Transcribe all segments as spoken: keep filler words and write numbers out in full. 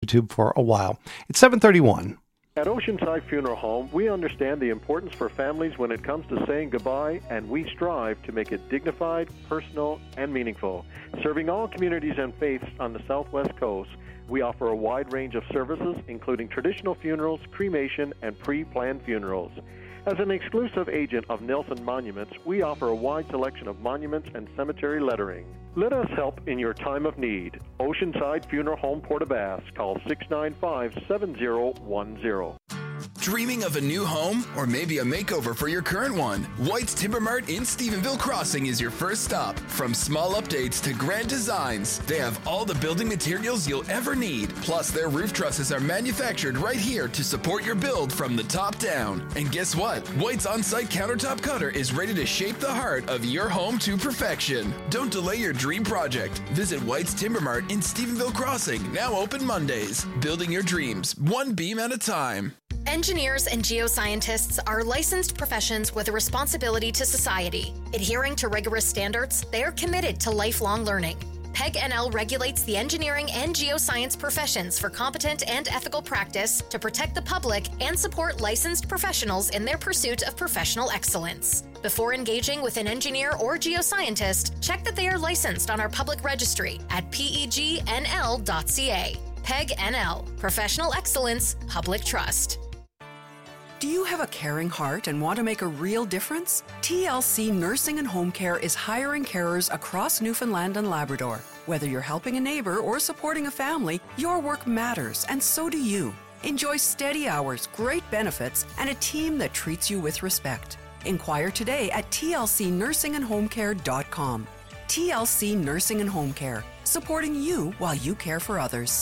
Subtube for a while. It's seven thirty-one. At Oceanside Funeral Home, we understand the importance for families when it comes to saying goodbye, and we strive to make it dignified, personal, and meaningful. Serving all communities and faiths on the Southwest Coast, we offer a wide range of services, including traditional funerals, cremation, and pre-planned funerals. As an exclusive agent of Nelson Monuments, we offer a wide selection of monuments and cemetery lettering. Let us help in your time of need. Oceanside Funeral Home, Port-aux-Basques. Call six nine five, seven zero one zero. Dreaming of a new home or maybe a makeover for your current one? White's Timber Mart in Stephenville Crossing is your first stop. From small updates to grand designs, they have all the building materials you'll ever need. Plus, their roof trusses are manufactured right here to support your build from the top down. And guess what? White's on-site countertop cutter is ready to shape the heart of your home to perfection. Don't delay your dream project. Visit White's Timber Mart in Stephenville Crossing, now open Mondays. Building your dreams, one beam at a time. Engineers and geoscientists are licensed professions with a responsibility to society. Adhering to rigorous standards, they are committed to lifelong learning. P E G N L regulates the engineering and geoscience professions for competent and ethical practice to protect the public and support licensed professionals in their pursuit of professional excellence. Before engaging with an engineer or geoscientist, check that they are licensed on our public registry at P E G N L dot C A. P E G N L, Professional Excellence, Public Trust. Do you have a caring heart and want to make a real difference? T L C Nursing and Home Care is hiring carers across Newfoundland and Labrador. Whether you're helping a neighbor or supporting a family, your work matters, and so do you. Enjoy steady hours, great benefits, and a team that treats you with respect. Inquire today at T L C nursing and home care dot com. T L C Nursing and Home Care, supporting you while you care for others.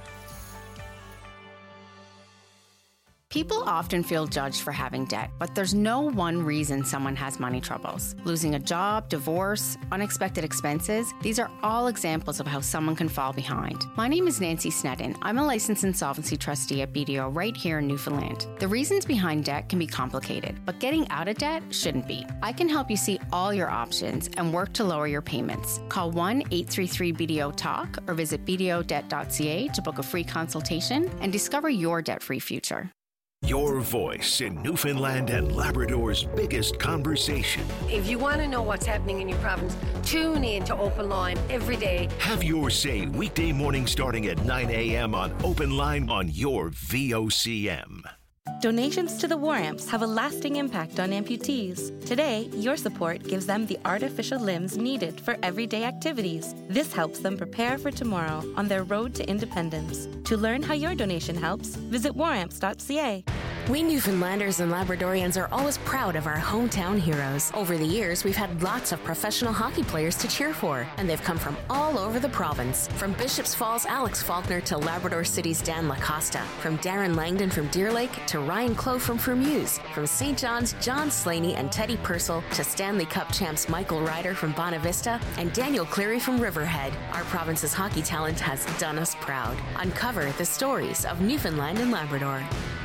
People often feel judged for having debt, but there's no one reason someone has money troubles. Losing a job, divorce, unexpected expenses, these are all examples of how someone can fall behind. My name is Nancy Sneddon. I'm a licensed insolvency trustee at B D O right here in Newfoundland. The reasons behind debt can be complicated, but getting out of debt shouldn't be. I can help you see all your options and work to lower your payments. Call one eight three three B D O talk or visit B D O debt dot C A to book a free consultation and discover your debt-free future. Your voice in Newfoundland and Labrador's biggest conversation. If you want to know what's happening in your province, tune in to Open Line every day. Have your say weekday morning starting at nine a.m. on Open Line on your V O C M. Donations to the War Amps have a lasting impact on amputees. Today, your support gives them the artificial limbs needed for everyday activities. This helps them prepare for tomorrow on their road to independence. To learn how your donation helps, visit war amps dot C A. We Newfoundlanders and Labradorians are always proud of our hometown heroes. Over the years, we've had lots of professional hockey players to cheer for, and they've come from all over the province. From Bishops Falls' Alex Faulkner to Labrador City's Dan Lacosta. From Darren Langdon from Deer Lake to Ryan Clough from Fermuse. From Saint John's, John Slaney and Teddy Purcell to Stanley Cup champs Michael Ryder from Bonavista and Daniel Cleary from Riverhead. Our province's hockey talent has done us proud. Uncover the stories of Newfoundland and Labrador.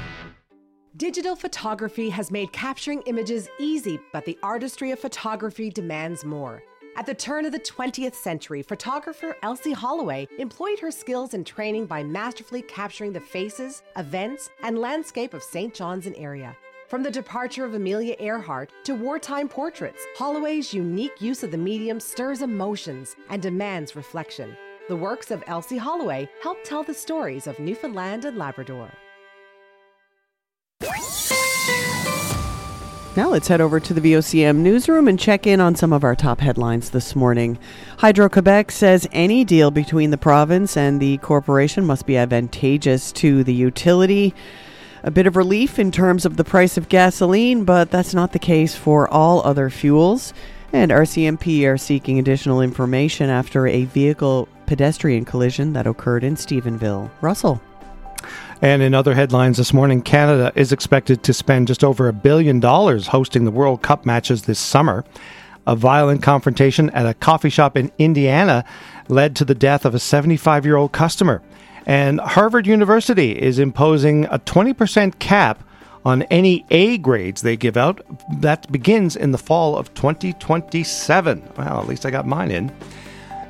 Digital photography has made capturing images easy, but the artistry of photography demands more. At the turn of the twentieth century, photographer Elsie Holloway employed her skills and training by masterfully capturing the faces, events, and landscape of Saint John's and area. From the departure of Amelia Earhart to wartime portraits, Holloway's unique use of the medium stirs emotions and demands reflection. The works of Elsie Holloway help tell the stories of Newfoundland and Labrador. Now let's head over to the V O C M newsroom and check in on some of our top headlines this morning. Hydro-Quebec says any deal between the province and the corporation must be advantageous to the utility. A bit of relief in terms of the price of gasoline, but that's not the case for all other fuels. And R C M P are seeking additional information after a vehicle pedestrian collision that occurred in Stephenville. Russell. And in other headlines this morning, Canada is expected to spend just over a billion dollars hosting the World Cup matches this summer. A violent confrontation at a coffee shop in Indiana led to the death of a seventy-five-year-old customer. And Harvard University is imposing a twenty percent cap on any A grades they give out. That begins in the fall of twenty twenty-seven. Well, at least I got mine in.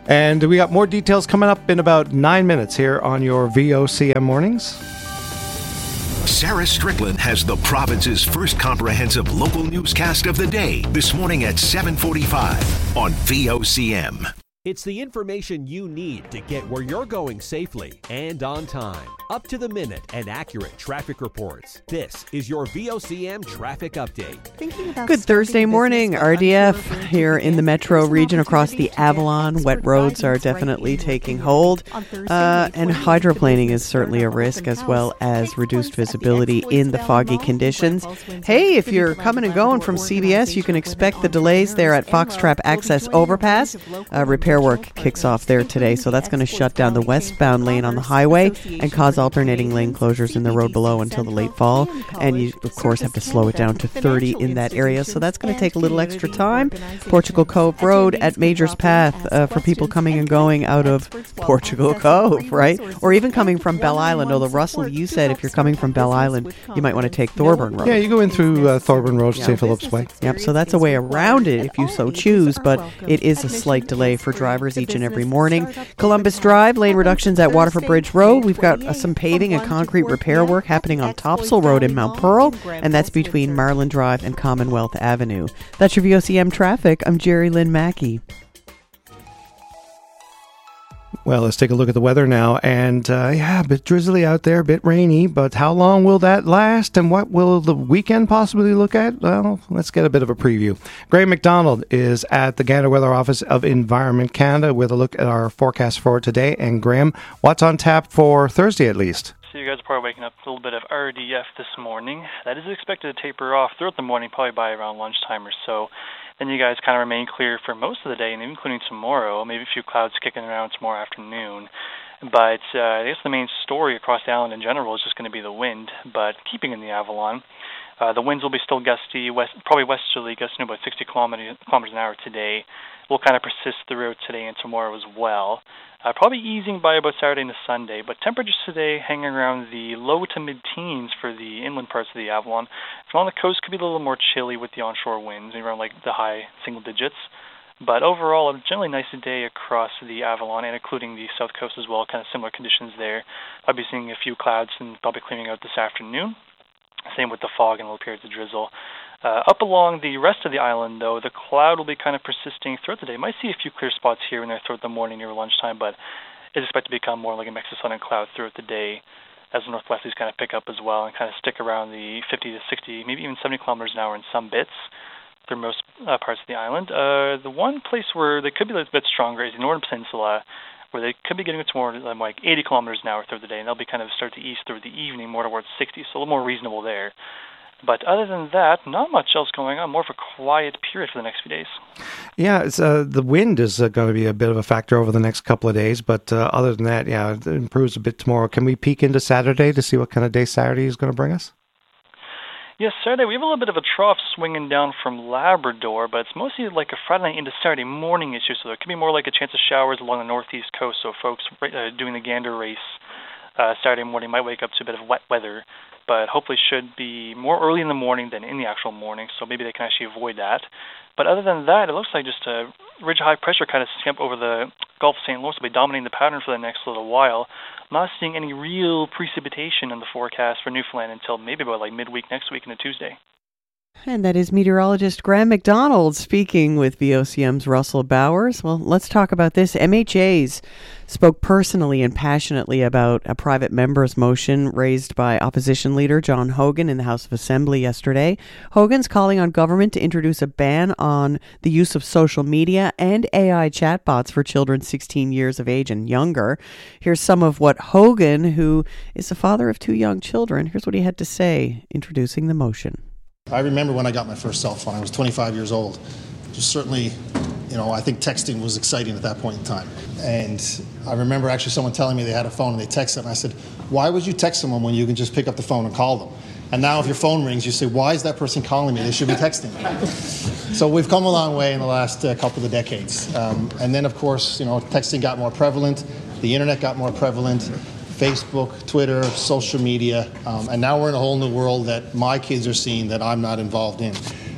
And we got more details coming up in about nine minutes here on your V O C M Mornings. Sarah Strickland has the province's first comprehensive local newscast of the day this morning at seven forty-five on V O C M. It's the information you need to get where you're going safely and on time. Up to the minute and accurate traffic reports. This is your V O C M Traffic Update. Good Thursday morning, R D F. Here in the metro region across the Avalon, wet roads are definitely taking hold. Uh, and hydroplaning is certainly a risk, as well as reduced visibility in the foggy conditions. Hey, if you're coming and going from C B S, you can expect the delays there at Foxtrap Access Overpass. Uh, repair work kicks off there today, so that's going to shut down the westbound lane on the highway and cause alternating lane closures in the road below until the late fall. And you, of course, have to slow it down to thirty in that area, so that's going to take a little extra time. Portugal Cove Road at Majors Path uh, for people coming and going out of Portugal Cove, right? Or even coming from Bell Island. Although, Russell, you said if you're coming from Bell Island, you might want to take Thorburn Road. Yeah, you go in through uh, Thorburn Road, Yeah. Saint Philip's Way. Yep, so that's a way around it if you so choose, but it is a slight delay for drivers each and every morning. Columbus Drive, lane reductions at Waterford Bridge Road. We've got uh, some paving and concrete repair work happening on Topsail Road in Mount Pearl, and that's between Marlin Drive and Commonwealth Avenue. That's your V O C M traffic. I'm Jerry Lynn Mackey. Well, let's take a look at the weather now. And uh, yeah, a bit drizzly out there, a bit rainy, but how long will that last? And what will the weekend possibly look at? Well, let's get a bit of a preview. Graham McDonald is at the Gander Weather Office of Environment Canada with a look at our forecast for today. And Graham, what's on tap for Thursday at least? So you guys are probably waking up with a little bit of R D F this morning. That is expected to taper off throughout the morning, probably by around lunchtime or so. Then you guys kind of remain clear for most of the day, and including tomorrow. Maybe a few clouds kicking around tomorrow afternoon. But uh, I guess the main story across the island in general is just going to be the wind. But keeping in the Avalon, uh, the winds will be still gusty, west, probably westerly, gusting about sixty kilometers, kilometers an hour today. Will kind of persist throughout today and tomorrow as well. Uh, probably easing by about Saturday into Sunday, but temperatures today hanging around the low to mid-teens for the inland parts of the Avalon. Along the coast could be a little more chilly with the onshore winds, around like the high single digits. But overall, a generally nice day across the Avalon, and including the south coast as well, kind of similar conditions there. I'll be seeing a few clouds and probably clearing out this afternoon. Same with the fog and little periods of drizzle. Uh, up along the rest of the island, though, the cloud will be kind of persisting throughout the day. Might see a few clear spots here and there throughout the morning near lunchtime, but it's expected to become more like a mix of sun and cloud throughout the day as the northwesties kind of pick up as well and kind of stick around the fifty to sixty, maybe even seventy kilometers an hour in some bits through most uh, parts of the island. Uh, the one place where they could be a little bit stronger is the northern peninsula, where they could be getting it to more um, like eighty kilometers an hour through the day, and they'll be kind of start to east through the evening, more towards sixty, so a little more reasonable there. But other than that, not much else going on. More of a quiet period for the next few days. Yeah, it's, uh, the wind is uh, going to be a bit of a factor over the next couple of days. But uh, other than that, yeah, it improves a bit tomorrow. Can we peek into Saturday to see what kind of day Saturday is going to bring us? Yes, Saturday we have a little bit of a trough swinging down from Labrador, but it's mostly like a Friday night into Saturday morning issue. So there could be more like a chance of showers along the northeast coast. So folks uh, doing the gander race uh, Saturday morning might wake up to a bit of wet weather, but hopefully should be more early in the morning than in the actual morning, so maybe they can actually avoid that. But other than that, it looks like just a ridge of high pressure kind of stamp over the Gulf of Saint Lawrence will be dominating the pattern for the next little while. I'm not seeing any real precipitation in the forecast for Newfoundland until maybe about like midweek next week into Tuesday. And that is meteorologist Graham McDonald speaking with V O C M's Russell Bowers. Well, let's talk about this. M H As spoke personally and passionately about a private member's motion raised by opposition leader John Hogan in the House of Assembly yesterday. Hogan's calling on government to introduce a ban on the use of social media and A I chatbots for children sixteen years of age and younger. Here's some of what Hogan, who is the father of two young children, here's what he had to say introducing the motion. I remember when I got my first cell phone. I was twenty-five years old. Just certainly, you know, I think texting was exciting at that point in time. And I remember actually someone telling me they had a phone and they texted, and I said, why would you text someone when you can just pick up the phone and call them? And now if your phone rings, you say, why is that person calling me? They should be texting me. So we've come a long way in the last uh, couple of decades. Um, and then, of course, you know, texting got more prevalent. The internet got more prevalent. Facebook, Twitter, social media, um, and now we're in a whole new world that my kids are seeing that I'm not involved in.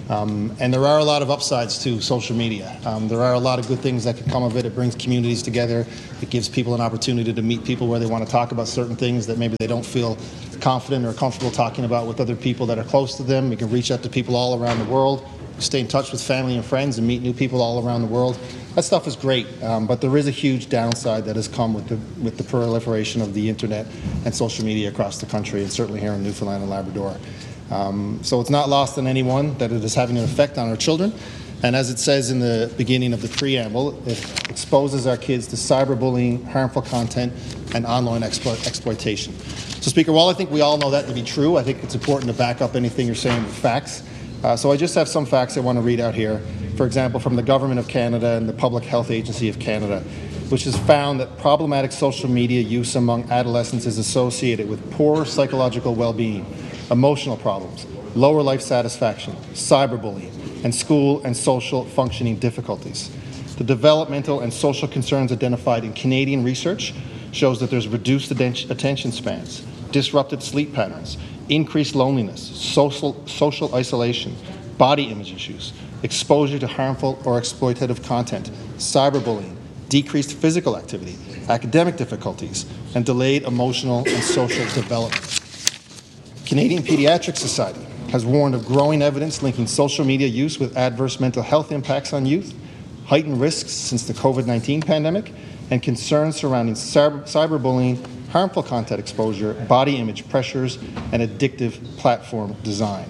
Um, and there are a lot of upsides to social media. Um, there are a lot of good things that can come of it. It brings communities together. It gives people an opportunity to meet people where they want to talk about certain things that maybe they don't feel confident or comfortable talking about with other people that are close to them. We can reach out to people all around the world, stay in touch with family and friends, and meet new people all around the world. That stuff is great, um, but there is a huge downside that has come with the with the proliferation of the internet and social media across the country, and certainly here in Newfoundland and Labrador. Um, so it's not lost on anyone that it is having an effect on our children. And as it says in the beginning of the preamble, it exposes our kids to cyberbullying, harmful content, and online explo- exploitation. So, Speaker, while I think we all know that to be true, I think it's important to back up anything you're saying with facts. Uh, so I just have some facts I want to read out here. For example, from the Government of Canada and the Public Health Agency of Canada, which has found that problematic social media use among adolescents is associated with poor psychological well-being, emotional problems, lower life satisfaction, cyberbullying, and school and social functioning difficulties. The developmental and social concerns identified in Canadian research shows that there's reduced attention spans, disrupted sleep patterns, increased loneliness, social, social isolation, body image issues, exposure to harmful or exploitative content, cyberbullying, decreased physical activity, academic difficulties, and delayed emotional and social development. Canadian Pediatric Society has warned of growing evidence linking social media use with adverse mental health impacts on youth, heightened risks since the COVID nineteen pandemic, and concerns surrounding cyber- cyberbullying, harmful content exposure, body image pressures, and addictive platform design.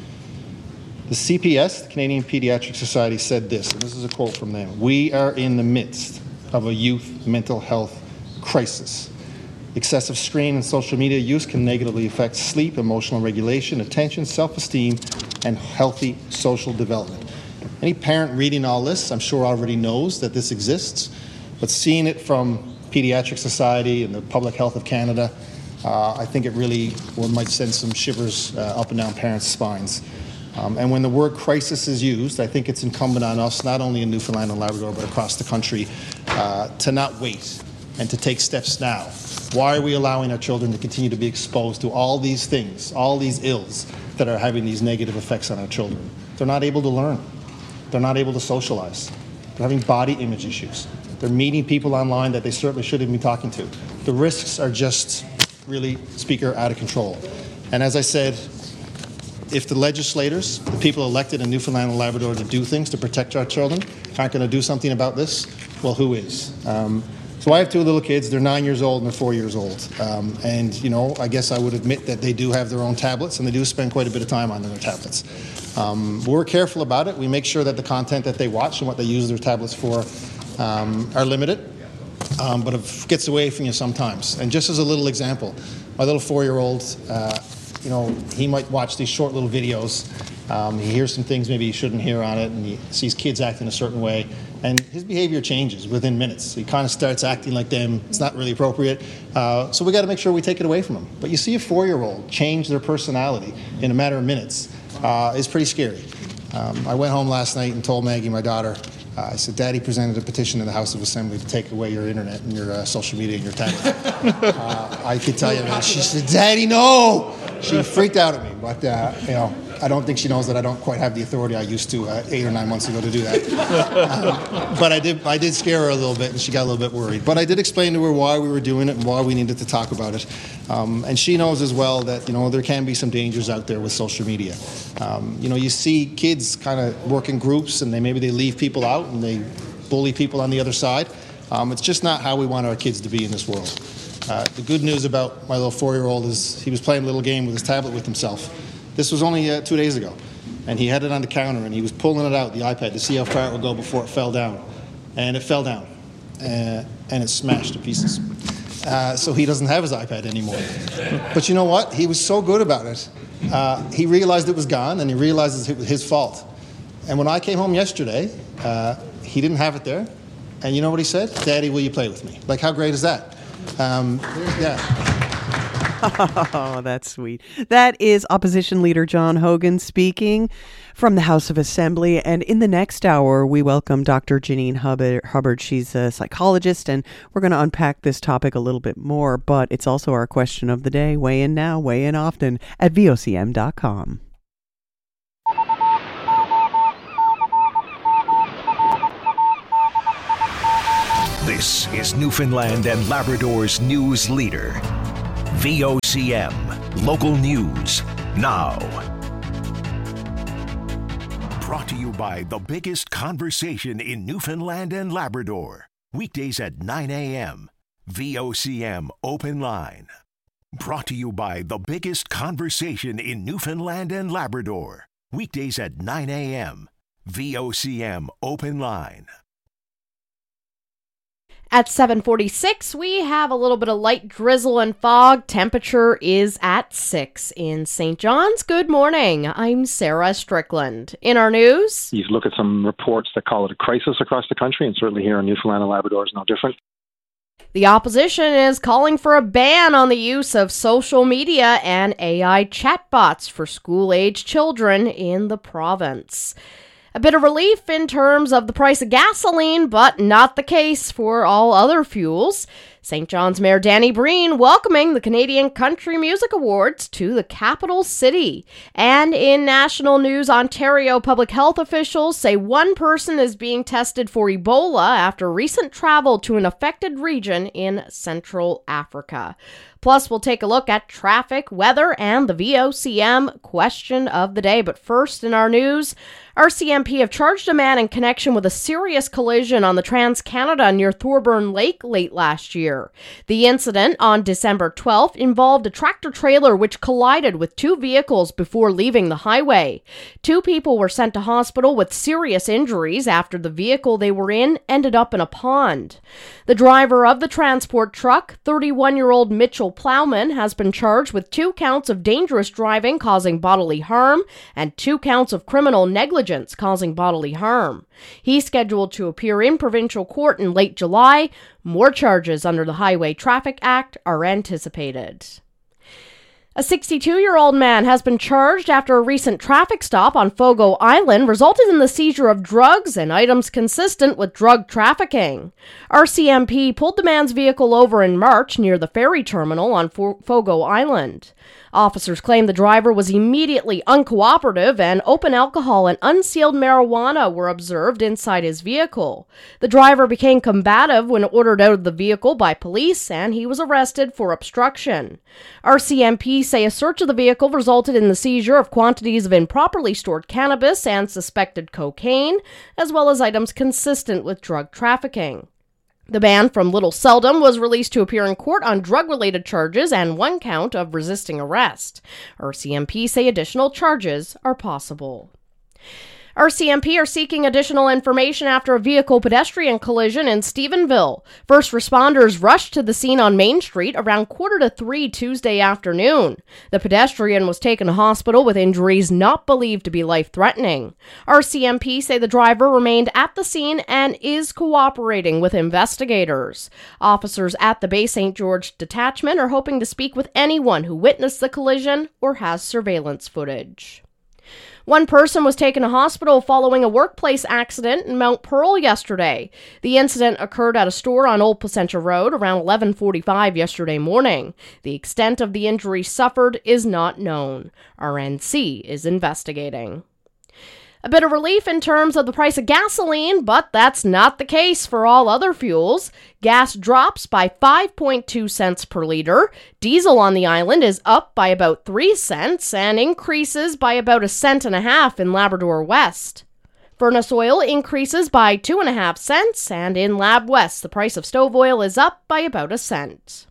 The C P S, the Canadian Pediatric Society, said this, and this is a quote from them: "We are in the midst of a youth mental health crisis. Excessive screen and social media use can negatively affect sleep, emotional regulation, attention, self-esteem, and healthy social development." Any parent reading all this, I'm sure, already knows that this exists, but seeing it from Pediatric Society and the Public Health of Canada, uh, I think it really well, might send some shivers uh, up and down parents' spines. Um, and when the word crisis is used, I think it's incumbent on us, not only in Newfoundland and Labrador, but across the country, uh, to not wait and to take steps now. Why are we allowing our children to continue to be exposed to all these things, all these ills that are having these negative effects on our children? They're not able to learn. They're not able to socialize. They're having body image issues. They're meeting people online that they certainly shouldn't be talking to. The risks are just really, Speaker, out of control. And as I said, if the legislators, the people elected in Newfoundland and Labrador to do things to protect our children, aren't going to do something about this, well, who is? Um, so I have two little kids. They're nine years old and they're four years old. Um, and, you know, I guess I would admit that they do have their own tablets and they do spend quite a bit of time on their tablets. Um, we're careful about it. We make sure that the content that they watch and what they use their tablets for um, are limited. Um, but it gets away from you sometimes. And just as a little example, my little four-year-old, uh, you know, he might watch these short little videos. Um, he hears some things maybe he shouldn't hear on it, and he sees kids acting a certain way, and his behavior changes within minutes. He kind of starts acting like them. It's not really appropriate. Uh, so we got to make sure we take it away from him. But you see a four-year-old change their personality in a matter of minutes. Uh, it's pretty scary. Um, I went home last night and told Maggie, my daughter, uh, I said, Daddy presented a petition in the House of Assembly to take away your internet and your uh, social media and your tablet. uh, I could tell you, man, she said, Daddy, no! She freaked out at me, but uh, you know, I don't think she knows that I don't quite have the authority I used to uh, eight or nine months ago to do that. um, but I did, I did scare her a little bit, and she got a little bit worried. But I did explain to her why we were doing it and why we needed to talk about it. Um, and she knows as well that you know there can be some dangers out there with social media. Um, you know, you see kids kind of work in groups, and they maybe they leave people out and they bully people on the other side. Um, it's just not how we want our kids to be in this world. Uh, the good news about my little four-year-old is he was playing a little game with his tablet with himself. This was only uh, two days ago, and he had it on the counter, and he was pulling it out, the iPad, to see how far it would go before it fell down. And it fell down, uh, and it smashed to pieces. Uh, so he doesn't have his iPad anymore. But you know what? He was so good about it. Uh, he realized it was gone, and he realized it was his fault. And when I came home yesterday, uh, he didn't have it there. And you know what he said? Daddy, will you play with me? Like, how great is that? Um, yeah. Oh, that's sweet. That is Opposition Leader John Hogan speaking from the House of Assembly. And in the next hour, we welcome Doctor Janine Hubbard. She's a psychologist, and we're going to unpack this topic a little bit more. But it's also our question of the day. Weigh in now, weigh in often at V O C M dot com. This is Newfoundland and Labrador's news leader. V O C M, local news, now. Brought to you by the biggest conversation in Newfoundland and Labrador. Weekdays at nine a.m. V O C M Open Line. Brought to you by the biggest conversation in Newfoundland and Labrador. Weekdays at nine a.m. V O C M Open Line. At seven forty-six, we have a little bit of light drizzle and fog. Temperature is at six in Saint John's. Good morning. I'm Sarah Strickland. In our news, you look at some reports that call it a crisis across the country, and certainly here in Newfoundland and Labrador is no different. The opposition is calling for a ban on the use of social media and A I chatbots for school-age children in the province. A bit of relief in terms of the price of gasoline, but not the case for all other fuels. Saint John's Mayor Danny Breen welcoming the Canadian Country Music Awards to the capital city. And in national news, Ontario public health officials say one person is being tested for Ebola after recent travel to an affected region in Central Africa. Plus, we'll take a look at traffic, weather, and the V O C M question of the day. But first in our news, R C M P have charged a man in connection with a serious collision on the Trans-Canada near Thorburn Lake late last year. The incident on December twelfth involved a tractor-trailer which collided with two vehicles before leaving the highway. Two people were sent to hospital with serious injuries after the vehicle they were in ended up in a pond. The driver of the transport truck, thirty-one-year-old Mitchell Plowman, has been charged with two counts of dangerous driving causing bodily harm and two counts of criminal negligence causing bodily harm. He's scheduled to appear in provincial court in late July. More charges under the Highway Traffic Act are anticipated. A sixty-two-year-old man has been charged after a recent traffic stop on Fogo Island resulted in the seizure of drugs and items consistent with drug trafficking. R C M P pulled the man's vehicle over in March near the ferry terminal on Fogo Island. Officers claim the driver was immediately uncooperative and open alcohol and unsealed marijuana were observed inside his vehicle. The driver became combative when ordered out of the vehicle by police and he was arrested for obstruction. R C M P say a search of the vehicle resulted in the seizure of quantities of improperly stored cannabis and suspected cocaine, as well as items consistent with drug trafficking. The man from Little Seldom was released to appear in court on drug-related charges and one count of resisting arrest. R C M P say additional charges are possible. R C M P are seeking additional information after a vehicle-pedestrian collision in Stephenville. First responders rushed to the scene on Main Street around quarter to three Tuesday afternoon. The pedestrian was taken to hospital with injuries not believed to be life-threatening. R C M P say the driver remained at the scene and is cooperating with investigators. Officers at the Bay Saint George detachment are hoping to speak with anyone who witnessed the collision or has surveillance footage. One person was taken to hospital following a workplace accident in Mount Pearl yesterday. The incident occurred at a store on Old Placentia Road around eleven forty-five yesterday morning. The extent of the injury suffered is not known. R N C is investigating. A bit of relief in terms of the price of gasoline, but that's not the case for all other fuels. Gas drops by five point two cents per liter. Diesel on the island is up by about three cents and increases by about a cent and a half in Labrador West. Furnace oil increases by two and a half cents, and in Lab West, the price of stove oil is up by about a cent.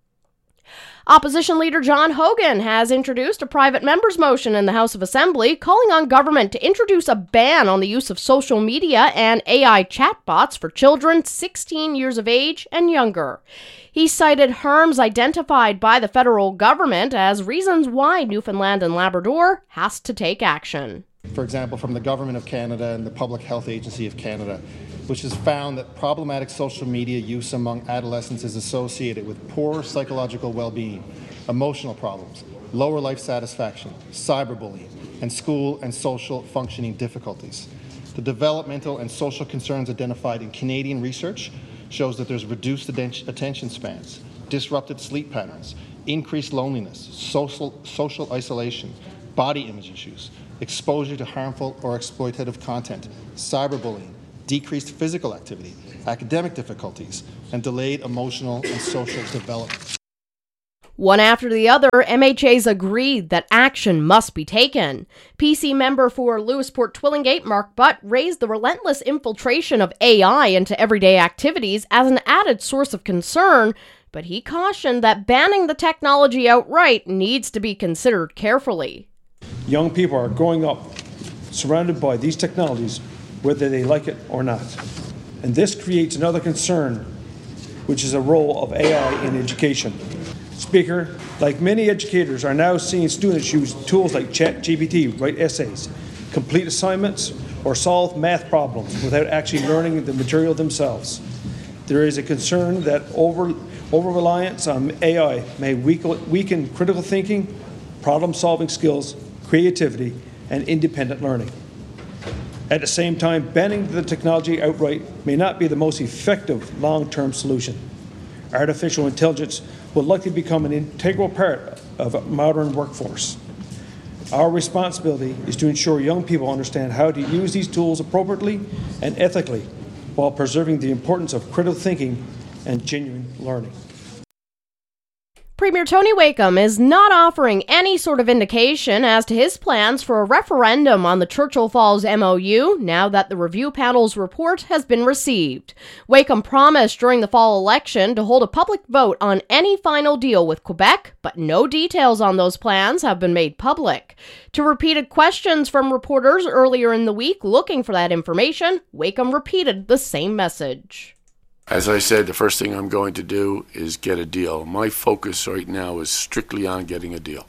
Opposition Leader John Hogan has introduced a private member's motion in the House of Assembly calling on government to introduce a ban on the use of social media and A I chatbots for children sixteen years of age and younger. He cited harms identified by the federal government as reasons why Newfoundland and Labrador has to take action. For example, from the Government of Canada and the Public Health Agency of Canada, which has found that problematic social media use among adolescents is associated with poor psychological well-being, emotional problems, lower life satisfaction, cyberbullying, and school and social functioning difficulties. The developmental and social concerns identified in Canadian research shows that there's reduced attention spans, disrupted sleep patterns, increased loneliness, social, social isolation, body image issues, exposure to harmful or exploitative content, cyberbullying, decreased physical activity, academic difficulties, and delayed emotional and social development. One after the other, M H As agreed that action must be taken. P C member for Lewisport Twillingate, Mark Butt, raised the relentless infiltration of A I into everyday activities as an added source of concern, but he cautioned that banning the technology outright needs to be considered carefully. Young people are growing up surrounded by these technologies, whether they like it or not. And this creates another concern, which is a role of A I in education. Speaker, like many educators are now seeing students use tools like ChatGPT, write essays, complete assignments, or solve math problems without actually learning the material themselves. There is a concern that over over-reliance on A I may weaken, weaken critical thinking, problem-solving skills, creativity, and independent learning. At the same time, banning the technology outright may not be the most effective long-term solution. Artificial intelligence will likely become an integral part of a modern workforce. Our responsibility is to ensure young people understand how to use these tools appropriately and ethically while preserving the importance of critical thinking and genuine learning. Premier Tony Wakeham is not offering any sort of indication as to his plans for a referendum on the Churchill Falls M O U now that the review panel's report has been received. Wakeham promised during the fall election to hold a public vote on any final deal with Quebec, but no details on those plans have been made public. To repeated questions from reporters earlier in the week looking for that information, Wakeham repeated the same message. As I said, the first thing I'm going to do is get a deal. My focus right now is strictly on getting a deal.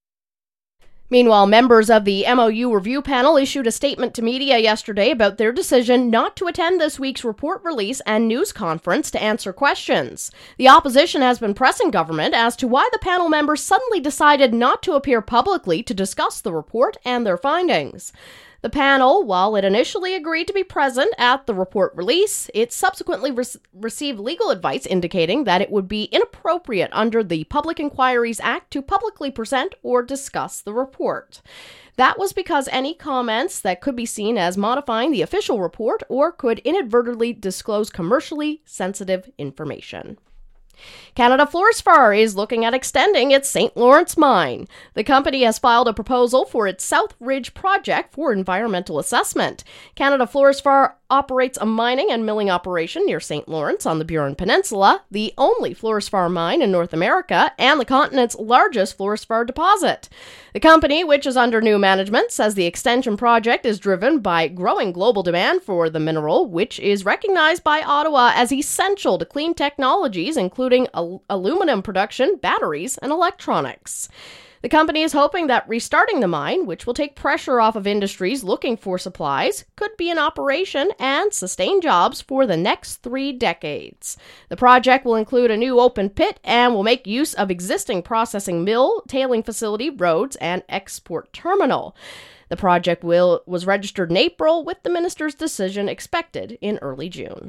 Meanwhile, members of the M O U review panel issued a statement to media yesterday about their decision not to attend this week's report release and news conference to answer questions. The opposition has been pressing government as to why the panel members suddenly decided not to appear publicly to discuss the report and their findings. The panel, while it initially agreed to be present at the report release, it subsequently re- received legal advice indicating that it would be inappropriate under the Public Inquiries Act to publicly present or discuss the report. That was because any comments that could be seen as modifying the official report or could inadvertently disclose commercially sensitive information. Canada Fluorspar is looking at extending its Saint Lawrence mine. The company has filed a proposal for its South Ridge project for environmental assessment. Canada Fluorspar operates a mining and milling operation near Saint Lawrence on the Burin Peninsula, the only fluorspar mine in North America, and the continent's largest fluorspar deposit. The company, which is under new management, says the extension project is driven by growing global demand for the mineral, which is recognized by Ottawa as essential to clean technologies, including al- aluminum production, batteries, and electronics. The company is hoping that restarting the mine, which will take pressure off of industries looking for supplies, could be in operation and sustain jobs for the next three decades. The project will include a new open pit and will make use of existing processing mill, tailing facility, roads, and export terminal. The project will was registered in April, with the minister's decision expected in early June.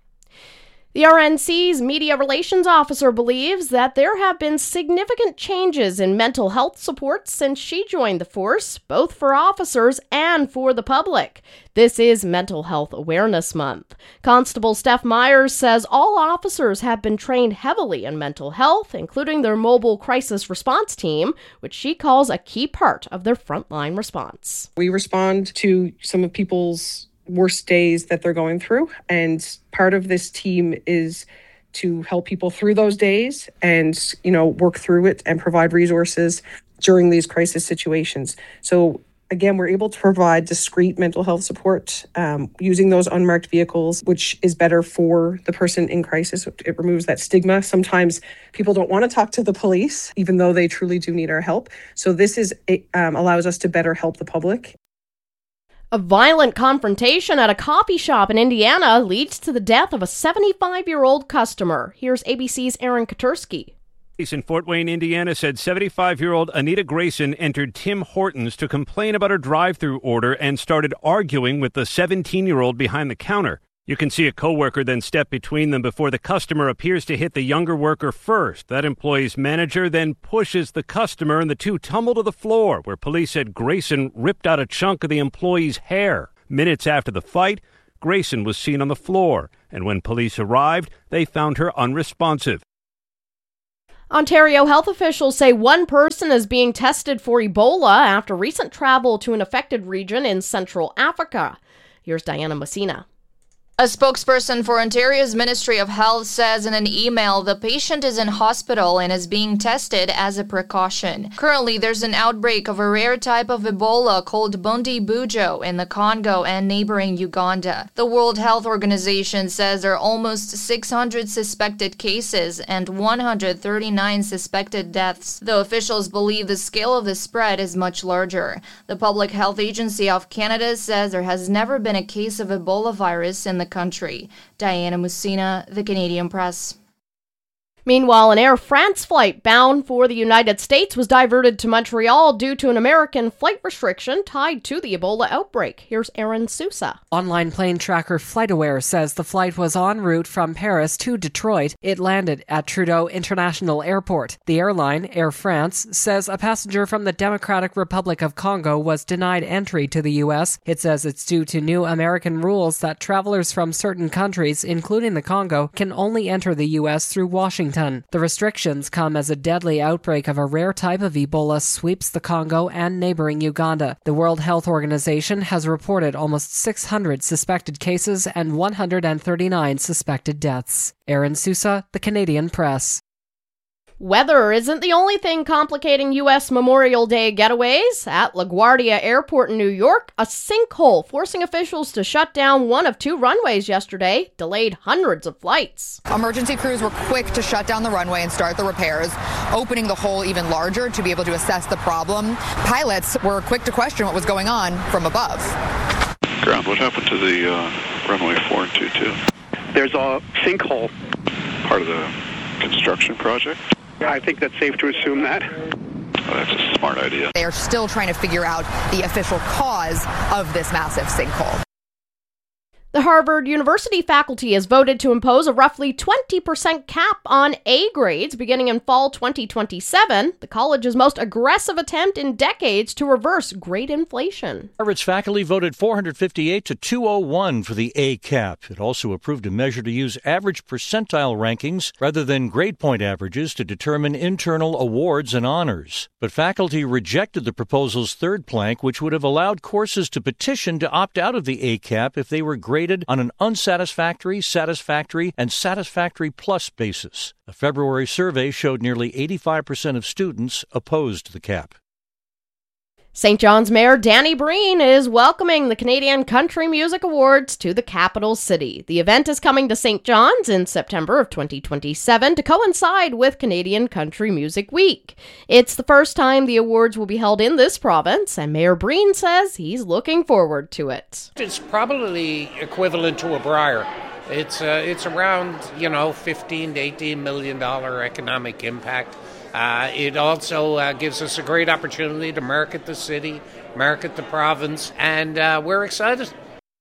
The R N C's media relations officer believes that there have been significant changes in mental health support since she joined the force, both for officers and for the public. This is Mental Health Awareness Month. Constable Steph Myers says all officers have been trained heavily in mental health, including their mobile crisis response team, which she calls a key part of their frontline response. We respond to some of people's worst days that they're going through, and part of this team is to help people through those days and, you know, work through it and provide resources during these crisis situations. So again, we're able to provide discreet mental health support um, using those unmarked vehicles, which is better for the person in crisis. It removes that stigma. Sometimes people don't want to talk to the police, even though they truly do need our help. So this is it, um, allows us to better help the public. A violent confrontation at a coffee shop in Indiana leads to the death of a seventy-five-year-old customer. Here's A B C's Aaron Katursky. Police in Fort Wayne, Indiana said seventy-five-year-old Anita Grayson entered Tim Hortons to complain about her drive-through order and started arguing with the seventeen-year-old behind the counter. You can see a coworker then step between them before the customer appears to hit the younger worker first. That employee's manager then pushes the customer and the two tumble to the floor, where police said Grayson ripped out a chunk of the employee's hair. Minutes after the fight, Grayson was seen on the floor, and when police arrived, they found her unresponsive. Ontario health officials say one person is being tested for Ebola after recent travel to an affected region in Central Africa. Here's Diana Messina. A spokesperson for Ontario's Ministry of Health says in an email the patient is in hospital and is being tested as a precaution. Currently, there's an outbreak of a rare type of Ebola called Bundibugyo in the Congo and neighboring Uganda. The World Health Organization says there are almost six hundred suspected cases and one hundred thirty-nine suspected deaths, though officials believe the scale of the spread is much larger. The Public Health Agency of Canada says there has never been a case of Ebola virus in the country. Diana Messina, The Canadian Press. Meanwhile, an Air France flight bound for the United States was diverted to Montreal due to an American flight restriction tied to the Ebola outbreak. Here's Aaron Sousa. Online plane tracker FlightAware says the flight was en route from Paris to Detroit. It landed at Trudeau International Airport. The airline, Air France, says a passenger from the Democratic Republic of Congo was denied entry to the U S. It says it's due to new American rules that travelers from certain countries, including the Congo, can only enter the U S through Washington. The restrictions come as a deadly outbreak of a rare type of Ebola sweeps the Congo and neighboring Uganda. The World Health Organization has reported almost six hundred suspected cases and one hundred thirty-nine suspected deaths. Aaron Sousa, The Canadian Press. Weather isn't the only thing complicating U S Memorial Day getaways. At LaGuardia Airport in New York, a sinkhole forcing officials to shut down one of two runways yesterday delayed hundreds of flights. Emergency crews were quick to shut down the runway and start the repairs, opening the hole even larger to be able to assess the problem. Pilots were quick to question what was going on from above. Ground, what happened to the uh, runway four and two two? There's a sinkhole. Part of the construction project? I think that's safe to assume that. Oh, that's a smart idea. They are still trying to figure out the official cause of this massive sinkhole. The Harvard University faculty has voted to impose a roughly twenty percent cap on A grades beginning in fall twenty twenty-seven, the college's most aggressive attempt in decades to reverse grade inflation. Harvard's faculty voted four hundred fifty-eight to two oh one for the A cap. It also approved a measure to use average percentile rankings rather than grade point averages to determine internal awards and honors. But faculty rejected the proposal's third plank, which would have allowed courses to petition to opt out of the A cap if they were graded on an unsatisfactory, satisfactory, and satisfactory plus basis. A February survey showed nearly eighty-five percent of students opposed the cap. Saint John's Mayor Danny Breen is welcoming the Canadian Country Music Awards to the capital city. The event is coming to Saint John's in September of twenty twenty-seven to coincide with Canadian Country Music Week. It's the first time the awards will be held in this province, and Mayor Breen says he's looking forward to it. It's probably equivalent to a Briar. It's uh, it's around, you know, fifteen to eighteen million dollars economic impact. Uh, it also uh, gives us a great opportunity to market the city, market the province, and uh, we're excited.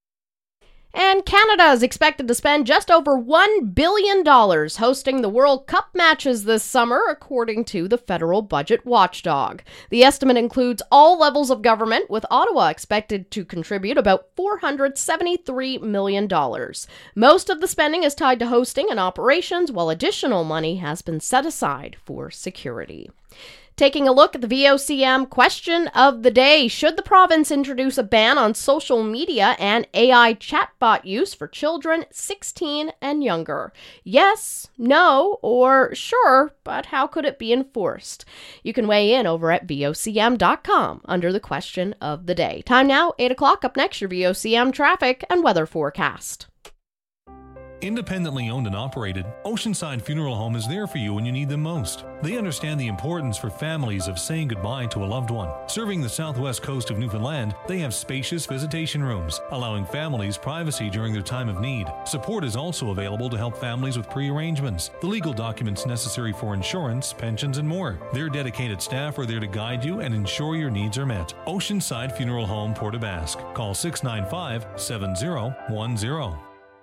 And Canada is expected to spend just over one billion dollars hosting the World Cup matches this summer, according to the federal budget watchdog. The estimate includes all levels of government, with Ottawa expected to contribute about four hundred seventy-three million dollars. Most of the spending is tied to hosting and operations, while additional money has been set aside for security. Taking a look at the V O C M question of the day: should the province introduce a ban on social media and A I chatbot use for children sixteen and younger? Yes, no, or sure, but how could it be enforced? You can weigh in over at V O C M dot com under the question of the day. Time now, eight o'clock. Up next, your V O C M traffic and weather forecast. Independently owned and operated, Oceanside Funeral Home is there for you when you need them most. They understand the importance for families of saying goodbye to a loved one. Serving the southwest coast of Newfoundland, they have spacious visitation rooms, allowing families privacy during their time of need. Support is also available to help families with pre-arrangements, the legal documents necessary for insurance, pensions, and more. Their dedicated staff are there to guide you and ensure your needs are met. Oceanside Funeral Home, Port aux Basques. Call six nine five, seven zero one zero.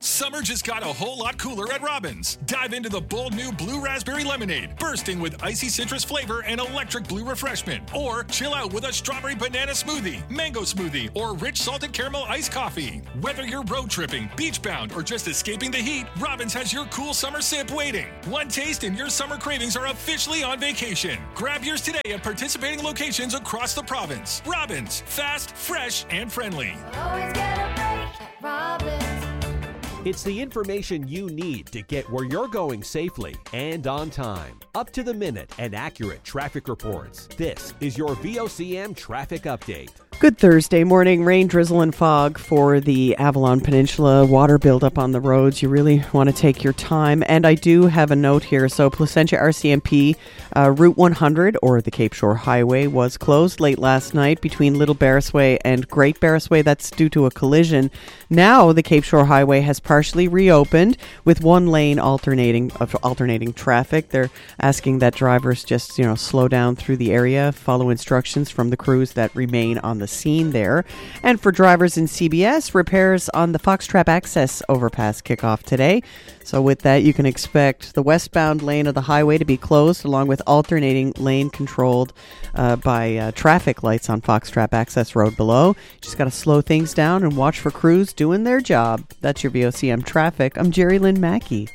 Summer just got a whole lot cooler at Robbins. Dive into the bold new Blue Raspberry Lemonade, bursting with icy citrus flavor and electric blue refreshment. Or chill out with a strawberry banana smoothie, mango smoothie, or rich salted caramel iced coffee. Whether you're road tripping, beach bound, or just escaping the heat, Robbins has your cool summer sip waiting. One taste and your summer cravings are officially on vacation. Grab yours today at participating locations across the province. Robbins, fast, fresh, and friendly. Always get a break at Robbins. It's the information you need to get where you're going safely and on time. Up to the minute and accurate traffic reports. This is your V O C M Traffic Update. Good Thursday morning. Rain, drizzle, and fog for the Avalon Peninsula. Water buildup on the roads. You really want to take your time. And I do have a note here. So Placentia R C M P uh, Route one hundred, or the Cape Shore Highway, was closed late last night between Little Barrisway and Great Barrisway. That's due to a collision. Now the Cape Shore Highway has partially reopened with one lane alternating of alternating traffic. They're asking that drivers just, you know, slow down through the area, follow instructions from the crews that remain on the scene there. And for drivers in C B S, repairs on the Foxtrap Access overpass kick off today. So with that, you can expect the westbound lane of the highway to be closed, along with alternating lane controlled uh, by uh, traffic lights on Foxtrap Access Road below. Just got to slow things down and watch for crews doing their job. That's your V O C M traffic. I'm Jerry Lynn Mackey.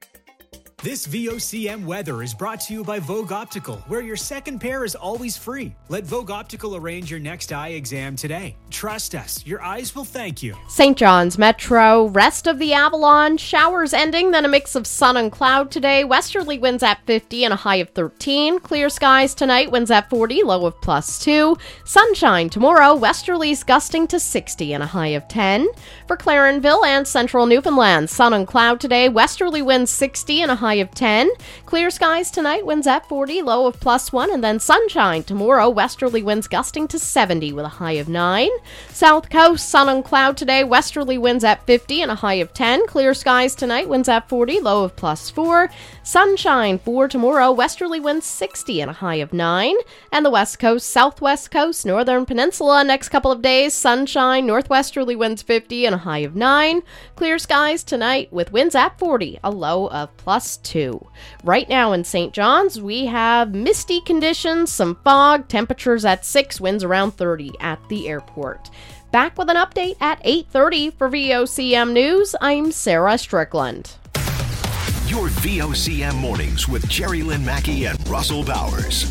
This V O C M weather is brought to you by Vogue Optical, where your second pair is always free. Let Vogue Optical arrange your next eye exam today. Trust us, your eyes will thank you. Saint John's Metro, rest of the Avalon, showers ending, then a mix of sun and cloud today. Westerly winds at fifty and a high of thirteen. Clear skies tonight, winds at forty, low of plus two. Sunshine tomorrow, westerlies gusting to sixty and a high of ten. For Clarenville and central Newfoundland, sun and cloud today, westerly winds sixty and a high of ten. Clear skies tonight, winds at forty, low of plus one, and then sunshine tomorrow, westerly winds gusting to seventy with a high of nine. South coast, sun and cloud today, westerly winds at fifty and a high of ten. Clear skies tonight, winds at forty, low of plus four. Sunshine for tomorrow, westerly winds sixty and a high of nine. And the west coast, southwest coast, northern peninsula, next couple of days, sunshine, northwesterly winds fifty and a high of nine. Clear skies tonight with winds at forty, a low of plus two. Right now in Saint John's, we have misty conditions, some fog, temperatures at six, winds around thirty at the airport. Back with an update at eight thirty for V O C M News. I'm Sarah Strickland. Your V O C M mornings with Jerry Lynn Mackey and Russell Bowers.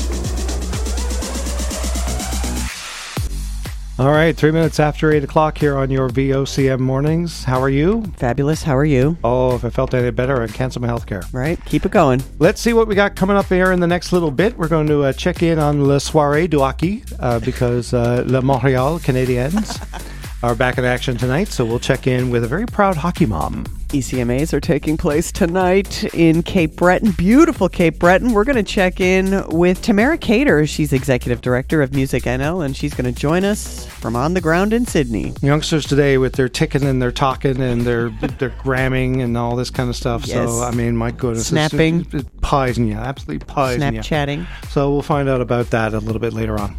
All right, three minutes after eight o'clock here on your V O C M mornings. How are you? Fabulous. How are you? Oh, if I felt any better, I'd cancel my health care. Right. Keep it going. Let's see what we got coming up here in the next little bit. We're going to uh, check in on Le Soirée du Hockey uh, because uh, Le Montréal Canadiens are back in action tonight. So we'll check in with a very proud hockey mom. E C M As are taking place tonight in Cape Breton, beautiful Cape Breton. We're going to check in with Tamara Cater. She's Executive Director of Music N L, and she's going to join us from on the ground in Sydney. Youngsters today with their ticking and their talking and their their gramming and all this kind of stuff. Yes. So, I mean, my goodness. Snapping. It's, it's pies in you, absolutely pies in you. Snapchatting. So we'll find out about that a little bit later on.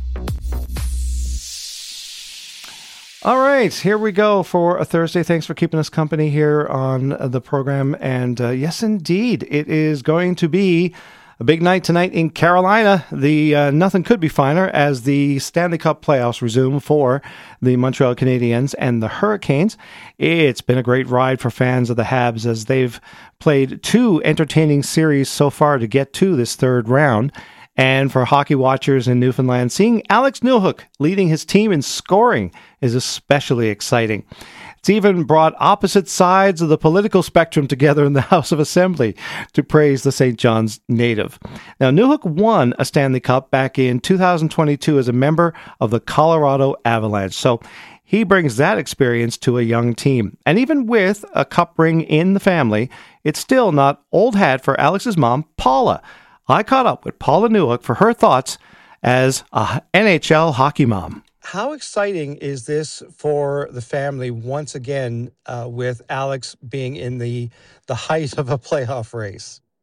All right, here we go for a Thursday. Thanks for keeping us company here on the program. And uh, yes, indeed, it is going to be a big night tonight in Carolina. The uh, nothing could be finer as the Stanley Cup playoffs resume for the Montreal Canadiens and the Hurricanes. It's been a great ride for fans of the Habs as they've played two entertaining series so far to get to this third round. And for hockey watchers in Newfoundland, seeing Alex Newhook leading his team in scoring is especially exciting. It's even brought opposite sides of the political spectrum together in the House of Assembly to praise the Saint John's native. Now, Newhook won a Stanley Cup back in two thousand twenty-two as a member of the Colorado Avalanche. So he brings that experience to a young team. And even with a cup ring in the family, it's still not old hat for Alex's mom, Paula. I caught up with Paula Newhook for her thoughts as a N H L hockey mom. How exciting is this for the family once again uh, with Alex being in the, the height of a playoff race?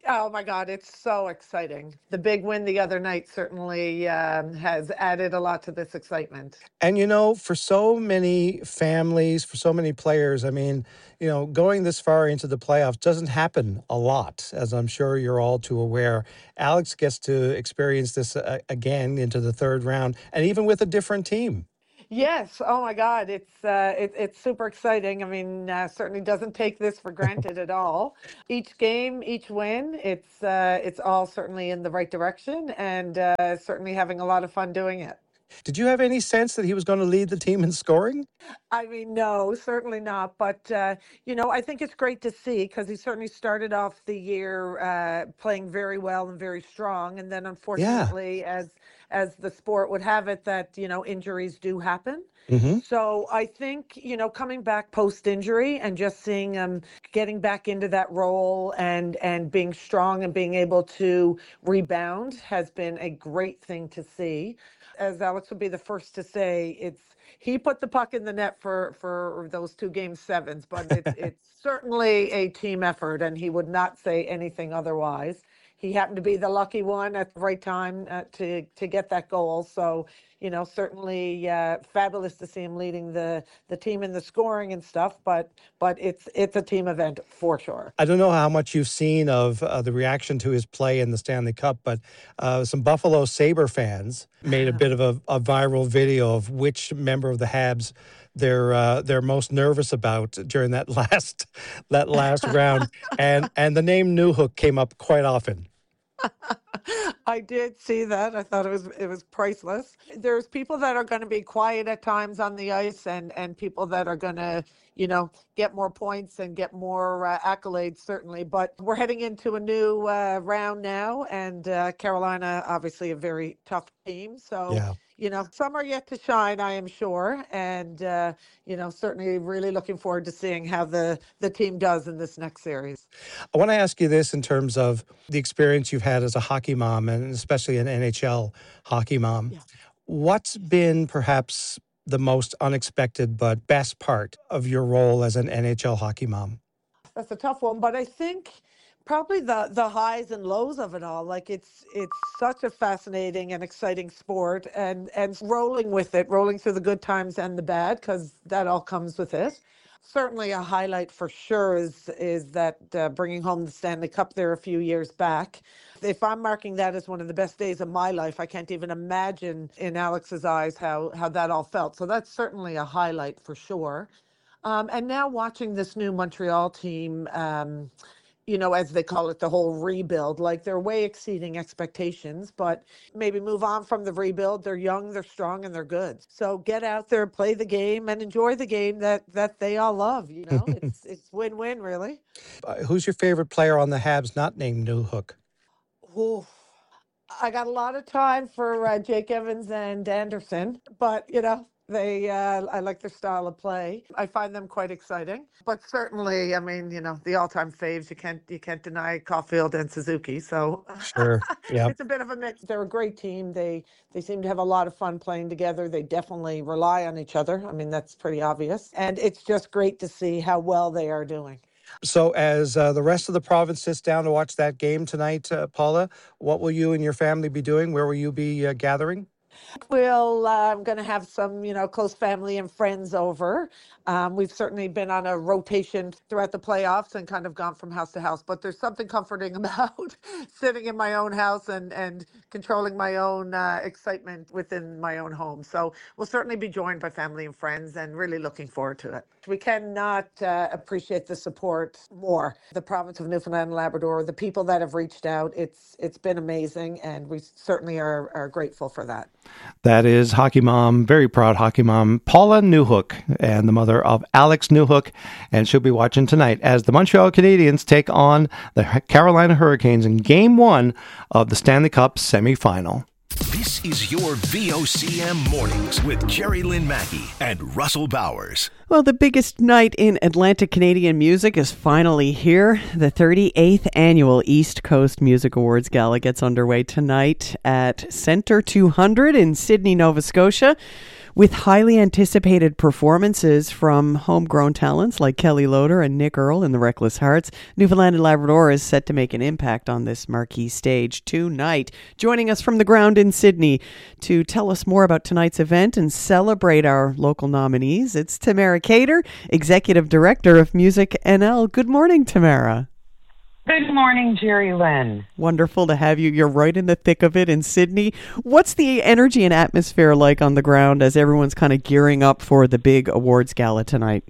Oh my God, it's so exciting. The big win the other night certainly um, has added a lot to this excitement. And, you know, for so many families, for so many players, I mean, you know, going this far into the playoffs doesn't happen a lot, as I'm sure you're all too aware. Alex gets to experience this uh, again into the third round, and even with a different team. Yes. Oh my God. It's uh, it, it's super exciting. I mean, uh, certainly doesn't take this for granted at all. Each game, each win, it's uh, it's all certainly in the right direction, and uh, certainly having a lot of fun doing it. Did you have any sense that he was going to lead the team in scoring? I mean, no, certainly not. But, uh, you know, I think it's great to see because he certainly started off the year uh, playing very well and very strong. And then unfortunately, yeah. as as the sport would have it, that, you know, injuries do happen. Mm-hmm. So I think, you know, coming back post-injury and just seeing him getting back into that role and, and being strong and being able to rebound has been a great thing to see. As Alex would be the first to say, it's he put the puck in the net for, for those two game sevens, but it's, it's certainly a team effort, and he would not say anything otherwise. He happened to be the lucky one at the right time uh, to to get that goal. So, you know, certainly uh, fabulous to see him leading the, the team in the scoring and stuff. But but it's it's a team event for sure. I don't know how much you've seen of uh, the reaction to his play in the Stanley Cup, but uh, some Buffalo Sabre fans made a bit of a, a viral video of which member of the Habs they're uh, they're most nervous about during that last that last round, and and the name Newhook came up quite often. I did see that. I thought it was it was priceless. There's people that are going to be quiet at times on the ice, and and people that are going to, you know, get more points and get more uh, accolades, certainly. But we're heading into a new uh, round now, and uh, Carolina, obviously a very tough team. So. Yeah. You know, some are yet to shine, I am sure. And, uh, you know, certainly really looking forward to seeing how the, the team does in this next series. I want to ask you this in terms of the experience you've had as a hockey mom, and especially an N H L hockey mom. Yeah. What's been perhaps the most unexpected but best part of your role as an N H L hockey mom? That's a tough one, but I think probably the the highs and lows of it all. Like it's it's such a fascinating and exciting sport, and and rolling with it, rolling through the good times and the bad, because that all comes with it. Certainly a highlight for sure is is that uh, bringing home the Stanley Cup there a few years back. If I'm marking that as one of the best days of my life, I can't even imagine in Alex's eyes how how that all felt. So that's certainly a highlight for sure. Um, and now watching this new Montreal team, um, you know, as they call it, the whole rebuild, like they're way exceeding expectations, but maybe move on from the rebuild. They're young, they're strong, and they're good. So get out there, play the game, and enjoy the game that, that they all love. You know, it's it's win-win, really. Uh, who's your favorite player on the Habs not named Newhook? Ooh, I got a lot of time for uh, Jake Evans and Anderson, but, you know, They, uh, I like their style of play. I find them quite exciting. But certainly, I mean, you know, the all-time faves, you can't you can't deny Caulfield and Suzuki. So sure, yeah, it's a bit of a mix. They're a great team. They they seem to have a lot of fun playing together. They definitely rely on each other. I mean, that's pretty obvious. And it's just great to see how well they are doing. So as uh, the rest of the province sits down to watch that game tonight, uh, Paula, what will you and your family be doing? Where will you be uh, gathering? We'll, uh, I'm going to have some, you know, close family and friends over. Um, we've certainly been on a rotation throughout the playoffs and kind of gone from house to house, but there's something comforting about sitting in my own house and, and controlling my own uh, excitement within my own home. So we'll certainly be joined by family and friends, and really looking forward to it. We cannot uh, appreciate the support more. The province of Newfoundland and Labrador, the people that have reached out, it's it's been amazing, and we certainly are, are grateful for that. That is hockey mom, very proud hockey mom, Paula Newhook, and the mother of Alex Newhook, and she'll be watching tonight as the Montreal Canadiens take on the Carolina Hurricanes in Game One of the Stanley Cup semifinal. This is your V O C M Mornings with Jerry Lynn Mackey and Russell Bowers. Well, the biggest night in Atlantic Canadian music is finally here. The thirty-eighth Annual East Coast Music Awards Gala gets underway tonight at Centre two hundred in Sydney, Nova Scotia, with highly anticipated performances from homegrown talents like Kelly Loader and Nick Earl in the Reckless Hearts. Newfoundland and Labrador is set to make an impact on this marquee stage tonight. Joining us from the ground in Sydney to tell us more about tonight's event and celebrate our local nominees, it's Tamara Cater, Executive Director of Music N L. Good morning, Tamara. Good morning, Jerry Lynn. Wonderful to have you. You're right in the thick of it in Sydney. What's the energy and atmosphere like on the ground as everyone's kind of gearing up for the big awards gala tonight?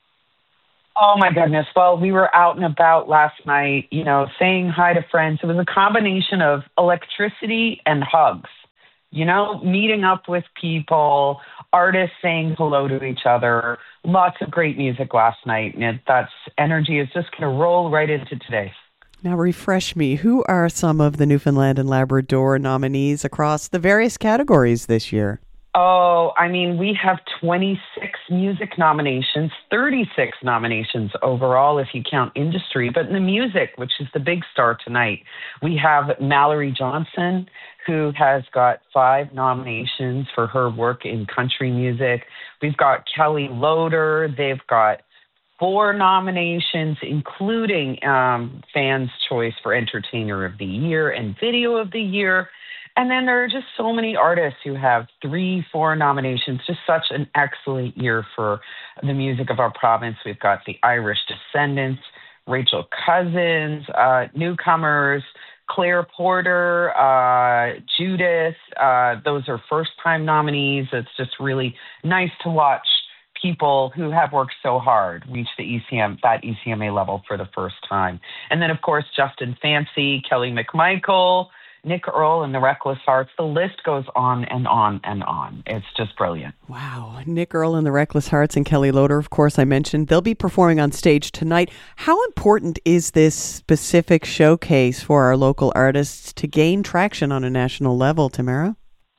Oh, my goodness. Well, we were out and about last night, you know, saying hi to friends. It was a combination of electricity and hugs, you know, meeting up with people, artists saying hello to each other, lots of great music last night. And it, that's energy is just going to roll right into today. Now refresh me. Who are some of the Newfoundland and Labrador nominees across the various categories this year? Oh, I mean, we have twenty-six music nominations, thirty-six nominations overall if you count industry. But in the music, which is the big star tonight, we have Mallory Johnson, who has got five nominations for her work in country music. We've got Kelly Loader. They've got four nominations, including um, Fans' Choice for Entertainer of the Year and Video of the Year. And then there are just so many artists who have three, four nominations. Just such an excellent year for the music of our province. We've got the Irish Descendants, Rachel Cousins, uh, newcomers, Claire Porter, uh, Judith. Uh, those are first-time nominees. It's just really nice to watch people who have worked so hard reach the E C M, that E C M A level for the first time. And then, of course, Justin Fancy, Kelly McMichael, Nick Earl, and the Reckless Hearts. The list goes on and on and on. It's just brilliant. Wow. Nick Earl and the Reckless Hearts and Kelly Loader, of course, I mentioned. They'll be performing on stage tonight. How important is this specific showcase for our local artists to gain traction on a national level, Tamara?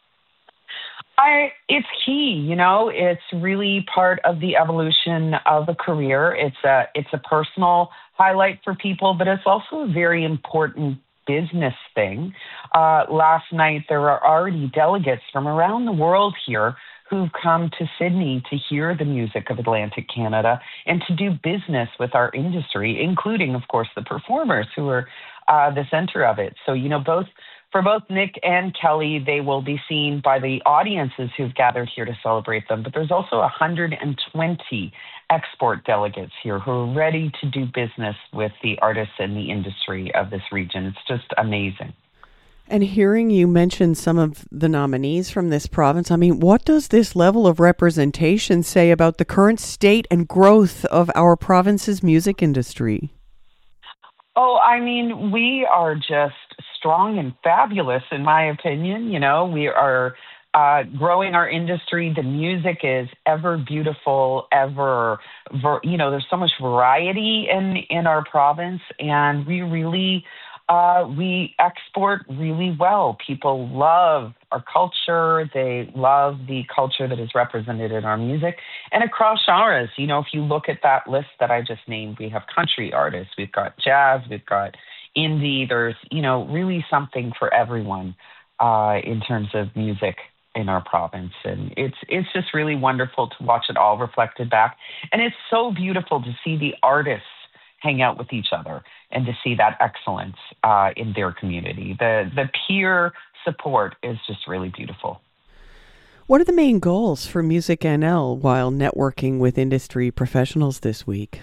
I, it's key, you know, it's really part of the evolution of a career. It's a, it's a personal highlight for people, but it's also a very important business thing. Uh, last night, there are already delegates from around the world here who've come to Sydney to hear the music of Atlantic Canada and to do business with our industry, including, of course, the performers who are uh, the center of it. So, you know, both for both Nick and Kelly, they will be seen by the audiences who've gathered here to celebrate them. But there's also one hundred twenty export delegates here who are ready to do business with the artists and the industry of this region. It's just amazing. And hearing you mention some of the nominees from this province, I mean, what does this level of representation say about the current state and growth of our province's music industry? Oh, I mean, we are just strong and fabulous, in my opinion. You know, we are uh, growing our industry. The music is ever beautiful, ever, you know, there's so much variety in, in our province, and we really, uh, we export really well. People love our culture. They love the culture that is represented in our music. And across genres, you know, if you look at that list that I just named, we have country artists, we've got jazz, we've got indie. There's, you know, really something for everyone uh, in terms of music in our province. And it's it's just really wonderful to watch it all reflected back. And it's so beautiful to see the artists hang out with each other and to see that excellence uh, in their community. The the peer support is just really beautiful. What are the main goals for Music N L while networking with industry professionals this week?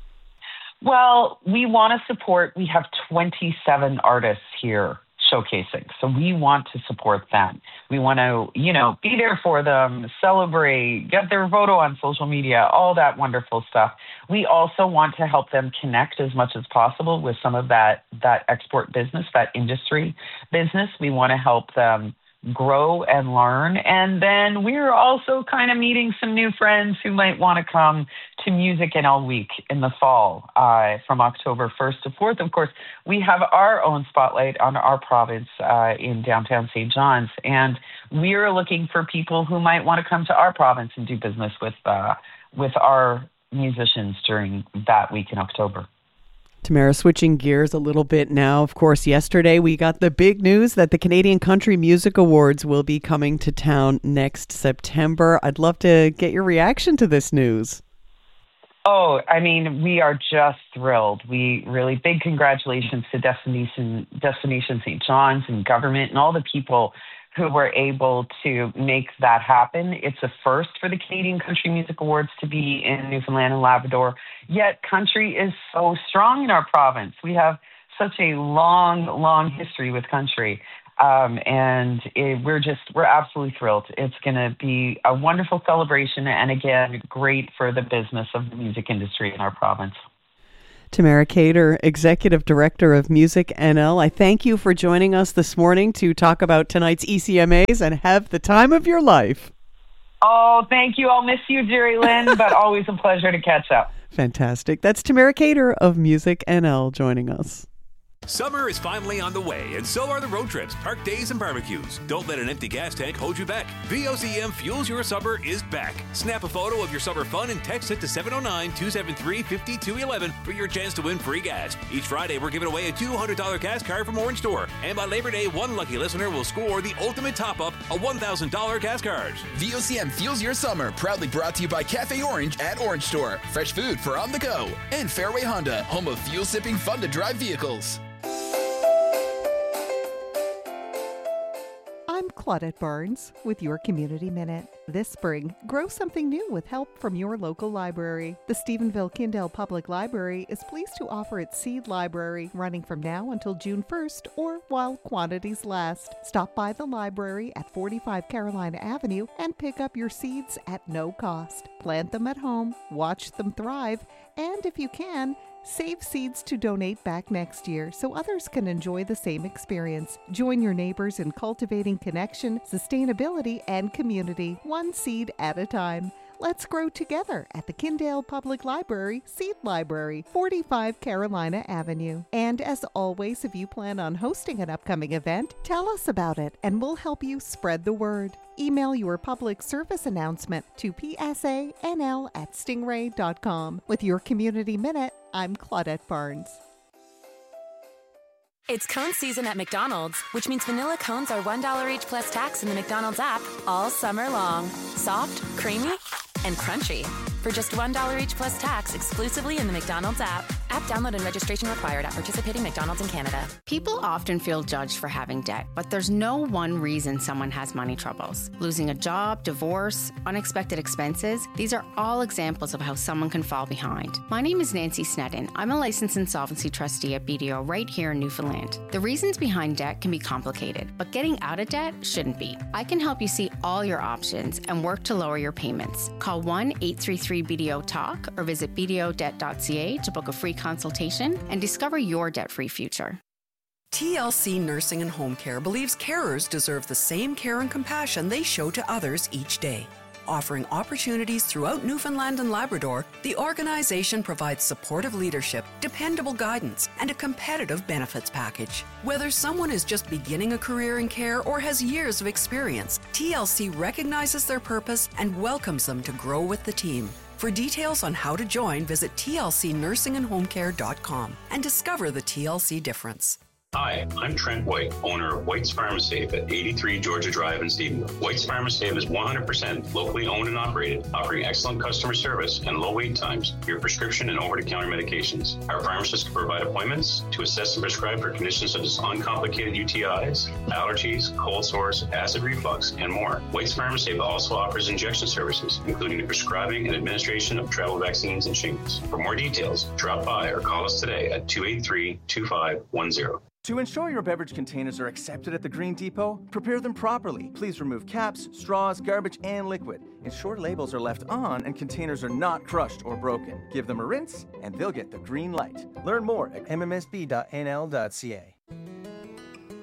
Well, we want to support, we have twenty-seven artists here showcasing. So we want to support them. We want to, you know, be there for them, celebrate, get their photo on social media, all that wonderful stuff. We also want to help them connect as much as possible with some of that, that export business, that industry business. We want to help them grow and learn. And then we're also kind of meeting some new friends who might want to come to Music N L Week in the fall uh, from October first to fourth. Of course, we have our own spotlight on our province uh, in downtown Saint John's. And we're looking for people who might want to come to our province and do business with uh, with our musicians during that week in October. Tamara, switching gears a little bit now. Of course, yesterday we got the big news that the Canadian Country Music Awards will be coming to town next September. I'd love to get your reaction to this news. Oh, I mean, we are just thrilled. We really, big congratulations to Destination, Destination Saint John's and government and all the people who were able to make that happen. It's a first for the Canadian Country Music Awards to be in Newfoundland and Labrador, yet country is so strong in our province. We have such a long, long history with country, um, and it, we're just, we're absolutely thrilled. It's going to be a wonderful celebration, and again, great for the business of the music industry in our province. Tamara Cater, Executive Director of Music N L, I thank you for joining us this morning to talk about tonight's E C M As and have the time of your life. Oh, thank you. I'll miss you, Jerry Lynn, but always a pleasure to catch up. Fantastic. That's Tamara Cater of Music N L joining us. Summer is finally on the way, and so are the road trips, park days, and barbecues. Don't let an empty gas tank hold you back. V O C M Fuels Your Summer is back. Snap a photo of your summer fun and text it to seven oh nine, two seven three, five two one one for your chance to win free gas. Each Friday, we're giving away a two hundred dollars gas card from Orange Store. And by Labor Day, one lucky listener will score the ultimate top-up, a one thousand dollars gas card. V O C M Fuels Your Summer, proudly brought to you by Cafe Orange at Orange Store. Fresh food for on the go. And Fairway Honda, home of fuel-sipping, fun-to-drive vehicles. I'm Claudette Barnes with your Community Minute. This spring, grow something new with help from your local library. The Stephenville-Kindale Public Library is pleased to offer its Seed Library running from now until June first or while quantities last. Stop by the library at forty-five Carolina Avenue and pick up your seeds at no cost. Plant them at home, watch them thrive, and if you can, save seeds to donate back next year so others can enjoy the same experience. Join your neighbors in cultivating connection, sustainability, and community, one seed at a time. Let's grow together at the Kindale Public Library Seed Library, forty-five Carolina Avenue. And as always, if you plan on hosting an upcoming event, tell us about it and we'll help you spread the word. Email your public service announcement to p s a n l at stingray dot com. With your Community Minute, I'm Claudette Barnes. It's cone season at McDonald's, which means vanilla cones are one dollar each plus tax in the McDonald's app all summer long. Soft, creamy, and crunchy. For just one dollar each plus tax exclusively in the McDonald's app. App download and registration required at participating McDonald's in Canada. People often feel judged for having debt, but there's no one reason someone has money troubles. Losing a job, divorce, unexpected expenses, these are all examples of how someone can fall behind. My name is Nancy Sneddon. I'm a licensed insolvency trustee at B D O right here in Newfoundland. The reasons behind debt can be complicated, but getting out of debt shouldn't be. I can help you see all your options and work to lower your payments. Call one eight three three B D O talk or visit b d o debt dot c a to book a free consultation and discover your debt-free future. T L C Nursing and Home Care believes carers deserve the same care and compassion they show to others each day. Offering opportunities throughout Newfoundland and Labrador, the organization provides supportive leadership, dependable guidance, and a competitive benefits package. Whether someone is just beginning a career in care or has years of experience, T L C recognizes their purpose and welcomes them to grow with the team. For details on how to join, visit t l c nursing and home care dot com and discover the T L C difference. Hi, I'm Trent White, owner of White's Pharmasafe at eighty-three Georgia Drive in Stephenville. White's Pharmasafe is one hundred percent locally owned and operated, offering excellent customer service and low wait times for your prescription and over-the-counter medications. Our pharmacists can provide appointments to assess and prescribe for conditions such as uncomplicated U T Is, allergies, cold sores, acid reflux, and more. White's Pharmasafe also offers injection services, including the prescribing and administration of travel vaccines and shingles. For more details, drop by or call us today at two eight three, two five one zero. To ensure your beverage containers are accepted at the Green Depot, prepare them properly. Please remove caps, straws, garbage, and liquid. Ensure labels are left on and containers are not crushed or broken. Give them a rinse, and they'll get the green light. Learn more at m m s b dot n l dot c a.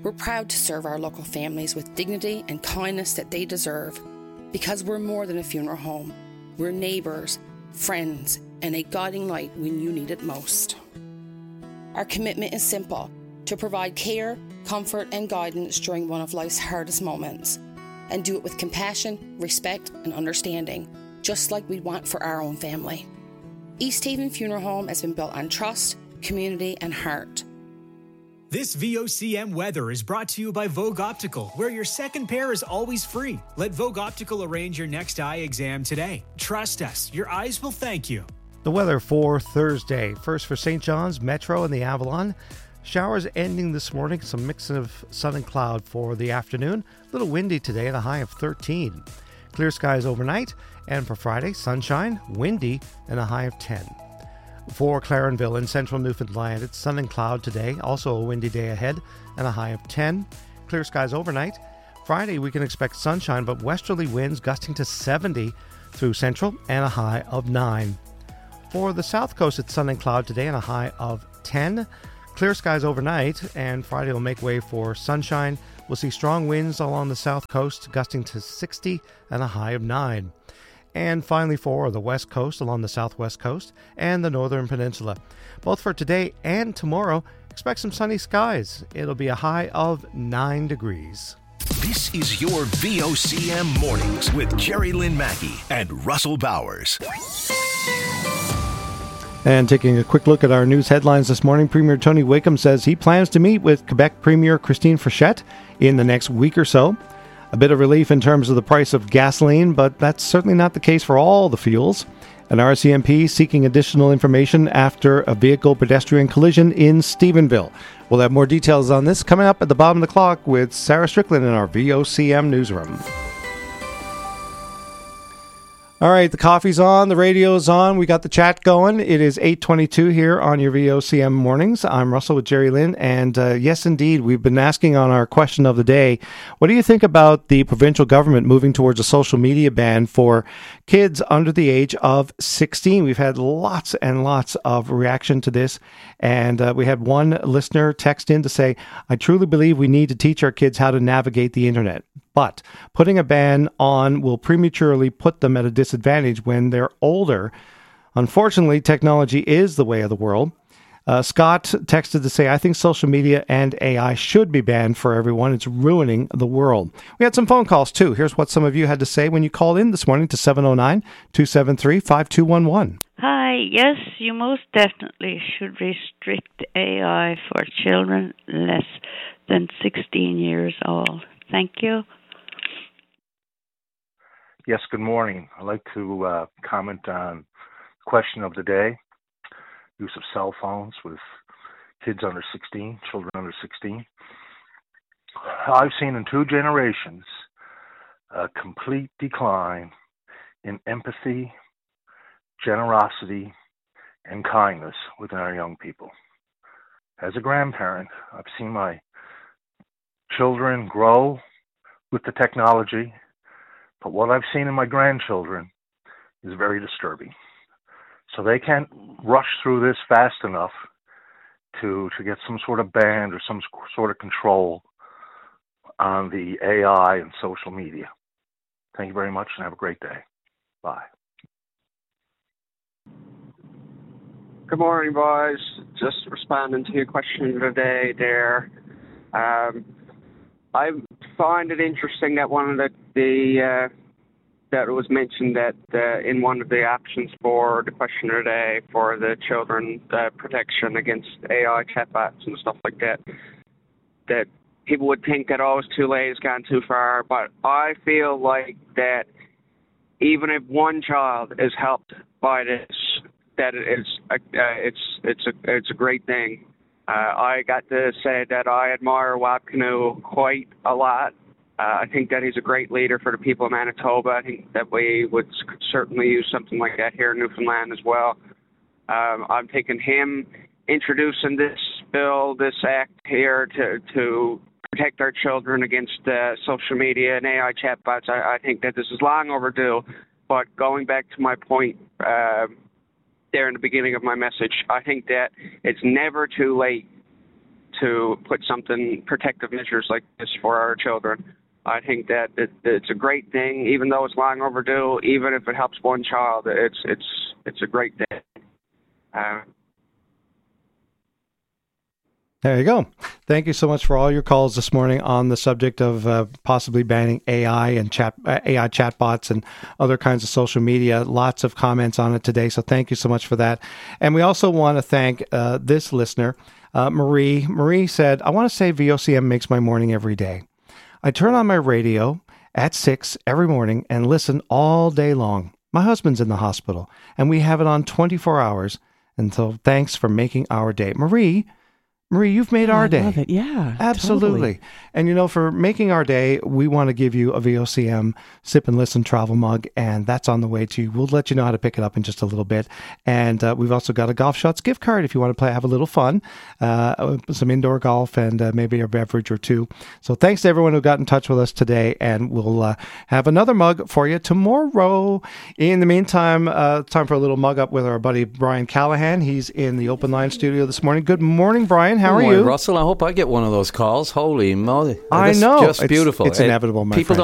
We're proud to serve our local families with dignity and kindness that they deserve, because we're more than a funeral home. We're neighbours, friends, and a guiding light when you need it most. Our commitment is simple: to provide care, comfort, and guidance during one of life's hardest moments, and do it with compassion, respect, and understanding, just like we want for our own family. East Haven Funeral Home has been built on trust, community, and heart. This V O C M weather is brought to you by Vogue Optical, where your second pair is always free. Let Vogue Optical arrange your next eye exam today. Trust us, your eyes will thank you. The weather for Thursday. First for Saint John's, Metro, and the Avalon. Showers ending this morning. Some mix of sun and cloud for the afternoon. A little windy today at a high of thirteen. Clear skies overnight. And for Friday, sunshine, windy, and a high of ten. For Clarenville in central Newfoundland, it's sun and cloud today. Also a windy day ahead and a high of ten. Clear skies overnight. Friday, we can expect sunshine, but westerly winds gusting to seventy through central and a high of nine. For the south coast, it's sun and cloud today and a high of ten. Clear skies overnight, and Friday will make way for sunshine. We'll see strong winds along the south coast, gusting to sixty and a high of nine. And finally for the west coast, along the southwest coast, and the northern peninsula. Both for today and tomorrow, expect some sunny skies. It'll be a high of nine degrees. This is your V O C M Mornings with Jerry Lynn Mackey and Russell Bowers. And taking a quick look at our news headlines this morning, Premier Tony Wakeham says he plans to meet with Quebec Premier Christine Frechette in the next week or so. A bit of relief in terms of the price of gasoline, but that's certainly not the case for all the fuels. An R C M P seeking additional information after a vehicle-pedestrian collision in Stephenville. We'll have more details on this coming up at the bottom of the clock with Sarah Strickland in our V O C M newsroom. All right, the coffee's on, the radio's on, we got the chat going. It is eight twenty-two here on your V O C M mornings. I'm Russell with Jerry Lynn, and uh, yes, indeed, we've been asking on our question of the day, what do you think about the provincial government moving towards a social media ban for kids under the age of sixteen? We've had lots and lots of reaction to this, and uh, we had one listener text in to say, I truly believe we need to teach our kids how to navigate the internet. But putting a ban on will prematurely put them at a disadvantage when they're older. Unfortunately, technology is the way of the world. Uh, Scott texted to say, I think social media and A I should be banned for everyone. It's ruining the world. We had some phone calls, too. Here's what some of you had to say when you called in this morning to seven oh nine, two seven three, five two one one. Hi, yes, you most definitely should restrict A I for children less than sixteen years old. Thank you. Yes, good morning. I'd like to uh, comment on the question of the day, use of cell phones with kids under sixteen, children under sixteen. I've seen in two generations a complete decline in empathy, generosity, and kindness within our young people. As a grandparent, I've seen my children grow with the technology, but what I've seen in my grandchildren is very disturbing. So they can't rush through this fast enough to to get some sort of ban or some sort of control on the A I and social media. Thank you very much and have a great day. Bye. Good morning, boys. Just responding to your question of the day there. Um, I find it interesting that one of the, the uh, that it was mentioned that uh, in one of the options for the question of the day for the children uh, protection against A I chatbots and stuff like that, that people would think that oh, it's too late, it's gone too far. But I feel like that even if one child is helped by this, that it's uh, it's it's a it's a great thing. Uh, I got to say that I admire Wap Kinew quite a lot. Uh, I think that he's a great leader for the people of Manitoba. I think that we would certainly use something like that here in Newfoundland as well. Um, I'm taking him introducing this bill, this act here to to protect our children against uh, social media and A I chatbots. I, I think that this is long overdue. But going back to my point uh, there in the beginning of my message, I think that it's never too late to put something, protective measures like this for our children. I think that it, it's a great thing, even though it's long overdue. Even if it helps one child, it's it's it's a great thing. Uh, There you go. Thank you so much for all your calls this morning on the subject of uh, possibly banning A I and chat uh, A I chatbots and other kinds of social media. Lots of comments on it today, so thank you so much for that. And we also want to thank uh, this listener, uh, Marie. Marie said, "I want to say V O C M makes my morning every day. I turn on my radio at six every morning and listen all day long. My husband's in the hospital, and we have it on twenty-four hours. And so thanks for making our day." Marie, Marie, you've made oh, our I day. Love it. Yeah, absolutely. Totally. And you know, for making our day, we want to give you a V O C M Sip and Listen travel mug, and that's on the way to you. We'll let you know how to pick it up in just a little bit. And uh, we've also got a Golf Shots gift card if you want to play, have a little fun, uh, some indoor golf, and uh, maybe a beverage or two. So thanks to everyone who got in touch with us today, and we'll uh, have another mug for you tomorrow. In the meantime, uh, time for a little mug up with our buddy Brian Callahan. He's in the Open Line studio this morning. Good morning, Brian. How Good are morning, you? Russell, I hope I get one of those calls. Holy moly. I That's know. just It's- beautiful. it's It- inevitable, my People friend.